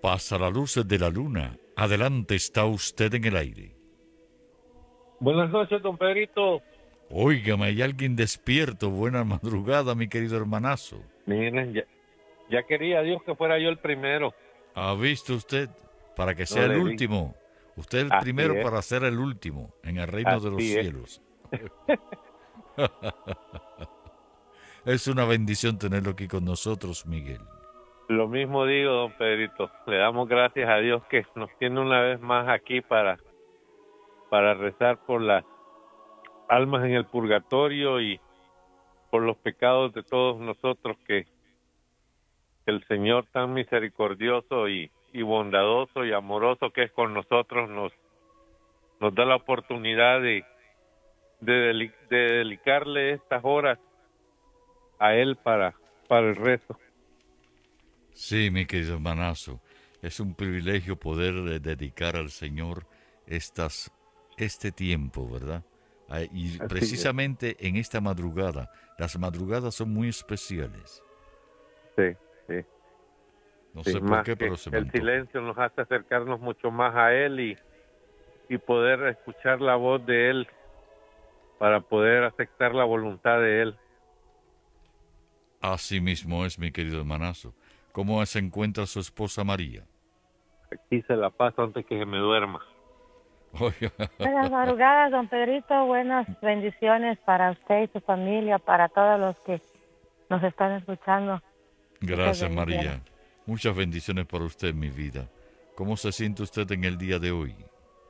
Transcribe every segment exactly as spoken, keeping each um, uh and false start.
Pasa la luz de la luna. Adelante, está usted en el aire. Buenas noches, don Pedrito. Óigame, hay alguien despierto. Buena madrugada, mi querido hermanazo. Miren, ya, ya quería Dios que fuera yo el primero. ¿Ha visto usted? Para que No sea el le di. último. Usted es el Así primero es, para ser el último en el reino de los así es. cielos. Es una bendición tenerlo aquí con nosotros, Miguel. Lo mismo digo, don Pedrito. Le damos gracias a Dios que nos tiene una vez más aquí para, para rezar por las almas en el purgatorio y por los pecados de todos nosotros, que el Señor tan misericordioso y, y bondadoso y amoroso que es con nosotros nos, nos da la oportunidad de, de, deli- de dedicarle estas horas a Él para, para el rezo. Sí, mi querido hermanazo. Es un privilegio poder eh, dedicar al Señor estas, este tiempo, ¿verdad? Ah, y Así es. precisamente en esta madrugada. Las madrugadas son muy especiales. Sí, sí, No sí. sé por Más qué, que pero se me el antoja. silencio nos hace acercarnos mucho más a Él y, y poder escuchar la voz de Él para poder aceptar la voluntad de Él. Así mismo es, mi querido hermanazo. ¿Cómo se encuentra su esposa María? Aquí se la paso antes que se me duerma. Oiga, Buenas madrugadas, don Pedrito. Buenas bendiciones para usted y su familia, para todos los que nos están escuchando. Muchas gracias, bendiciones. María. Muchas bendiciones para usted, mi vida. ¿Cómo se siente usted en el día de hoy?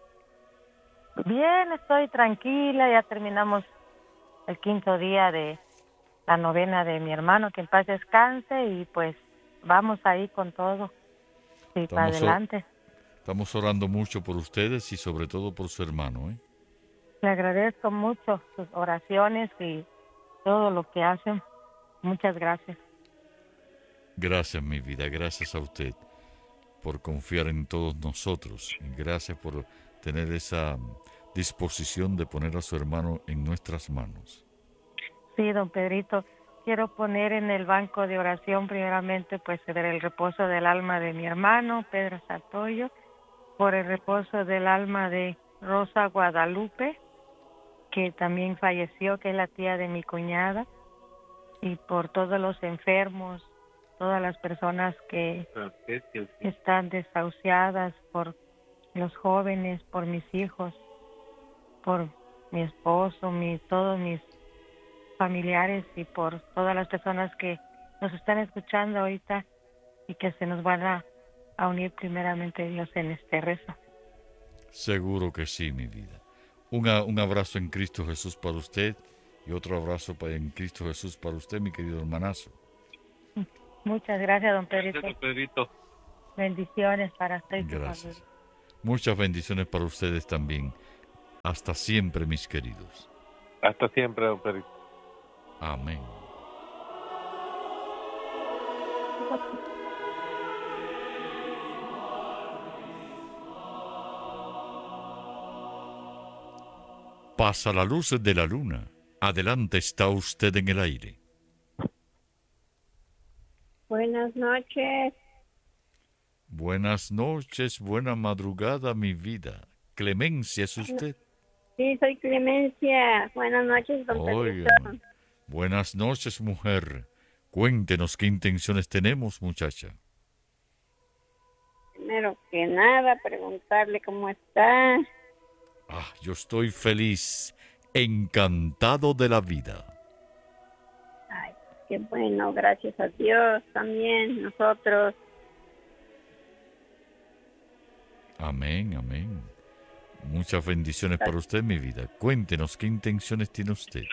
Bien, estoy tranquila. Ya terminamos el quinto día de la novena de mi hermano, que en paz descanse, y pues vamos ahí con todo. Sí, para Estamos, or- adelante. estamos orando mucho por ustedes y sobre todo por su hermano, ¿eh? Le agradezco mucho sus oraciones y todo lo que hacen. Muchas gracias. Gracias, mi vida, gracias a usted por confiar en todos nosotros y gracias por tener esa disposición de poner a su hermano en nuestras manos. Sí, don Pedrito, quiero poner en el banco de oración primeramente pues por el reposo del alma de mi hermano Pedro Santoyo, por el reposo del alma de Rosa Guadalupe, que también falleció, que es la tía de mi cuñada, y por todos los enfermos, todas las personas que están desahuciadas, por los jóvenes, por mis hijos, por mi esposo, mi, todos mis familiares y por todas las personas que nos están escuchando ahorita y que se nos van a, a unir primeramente Dios en este rezo. Seguro que sí, mi vida. Un, a- un abrazo en Cristo Jesús para usted y otro abrazo pa- en Cristo Jesús para usted, mi querido hermanazo. Muchas gracias, don Pedrito. Gracias, Pedrito. Bendiciones para usted y su familia. Gracias. Muchas bendiciones para ustedes también. Hasta siempre, mis queridos. Hasta siempre, don Pedrito. Amén. Pasa la luz de la luna. Adelante, está usted en el aire. Buenas noches. Buenas noches, buena madrugada, mi vida. Clemencia es usted. Sí, soy Clemencia. Buenas noches, don Pedrito. Óigame. Buenas noches, mujer. Cuéntenos qué intenciones tenemos, muchacha. Primero que nada, preguntarle cómo está. Ah, yo estoy feliz, encantado de la vida. Ay, qué bueno, gracias a Dios también, nosotros. Amén, amén. Muchas bendiciones para usted, mi vida. Cuéntenos qué intenciones tiene usted.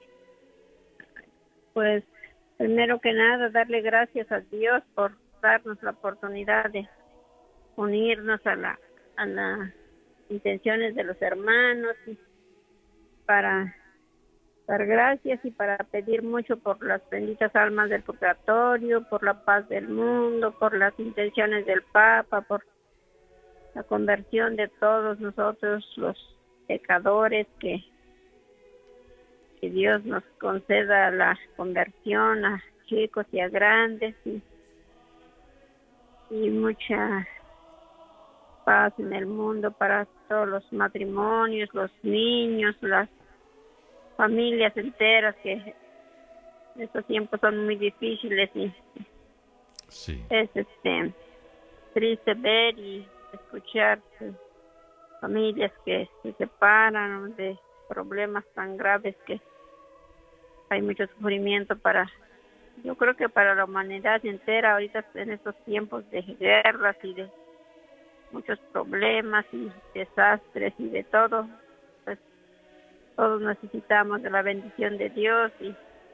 Pues, primero que nada, darle gracias a Dios por darnos la oportunidad de unirnos a la a las intenciones de los hermanos y para dar gracias y para pedir mucho por las benditas almas del purgatorio, por la paz del mundo, por las intenciones del Papa, por la conversión de todos nosotros los pecadores, que, que Dios nos conceda la conversión a chicos y a grandes, y y mucha paz en el mundo para todos los matrimonios, los niños, las familias enteras, que estos tiempos son muy difíciles y Sí. es este triste ver y escuchar que familias que se separan de problemas tan graves, que hay mucho sufrimiento para, yo creo que para la humanidad entera ahorita en estos tiempos de guerras y de muchos problemas y desastres y de todo, pues todos necesitamos de la bendición de Dios y,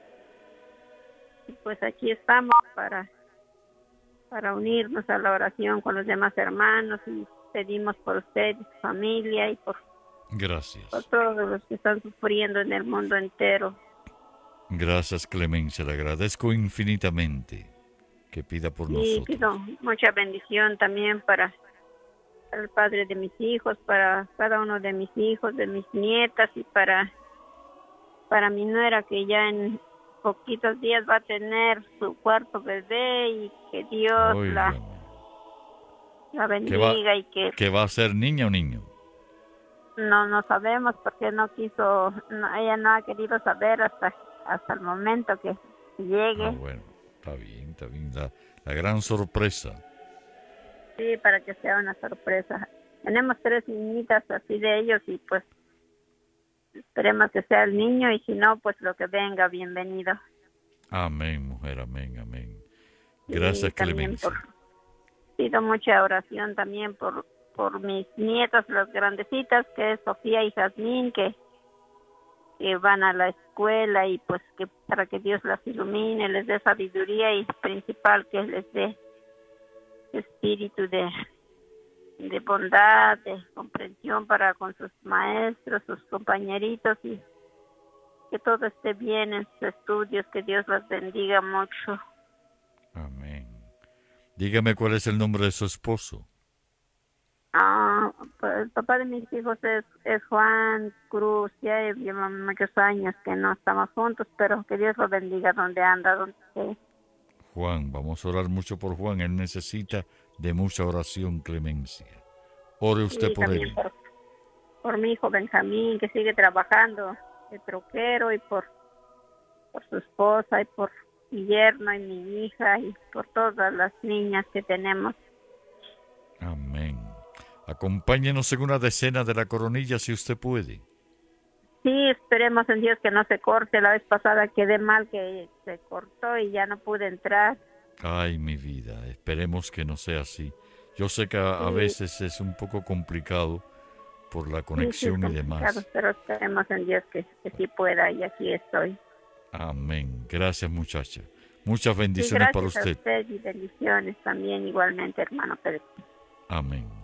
y pues aquí estamos para para unirnos a la oración con los demás hermanos y pedimos por ustedes, familia y por, Gracias. por todos los que están sufriendo en el mundo entero. Gracias, Clemencia. Le agradezco infinitamente que pida por Y nosotros. pido mucha bendición también para, para el padre de mis hijos, para cada uno de mis hijos, de mis nietas y para, para mi nuera, que ya en poquitos días va a tener su cuarto bebé, y que Dios la, Óigame. la ¿Qué va, bendiga y que ¿Qué va a ser, niña o niño? no no sabemos porque no quiso, no, ella no ha querido saber hasta hasta el momento que llegue. Ah, bueno, está bien, está bien. La, la gran sorpresa. Sí, para que sea una sorpresa. Tenemos tres niñitas así de ellos y pues esperemos que sea el niño, y si no, pues lo que venga, bienvenido. Amén, mujer, amén, amén. Y Gracias, también Clemencia. por- pido mucha oración también por por mis nietas, las grandecitas, que es Sofía y Jazmín, que, que van a la escuela, y pues que para que Dios las ilumine, les dé sabiduría, y principal que les dé espíritu de, de bondad, de comprensión para con sus maestros, sus compañeritos, y que todo esté bien en sus estudios, que Dios las bendiga mucho. Amén. Dígame cuál es el nombre de su esposo. Ah, pues el papá de mis hijos es, es Juan Cruz. Ya lleva muchos años que no estamos juntos, pero que Dios lo bendiga donde anda, donde esté. Juan, vamos a orar mucho por Juan. Él necesita de mucha oración, Clemencia. Ore usted Y por también él. por, por mi hijo Benjamín, que sigue trabajando de troquero, y por, por su esposa, y por mi yerno y mi hija, y por todas las niñas que tenemos. Amén. Acompáñenos en una decena de la coronilla si usted puede. Sí, esperemos en Dios que no se corte. La vez pasada quedé mal, que se cortó y ya no pude entrar. Ay, mi vida, esperemos que no sea así. Yo sé que a, a Sí. veces es un poco complicado por la Sí, sí, conexión es y demás. complicado, pero esperemos en Dios que, que sí pueda, y aquí estoy. Amén. Gracias, muchacha. Muchas Y bendiciones para gracias a usted. usted, y bendiciones también igualmente, hermano Pedro. Amén.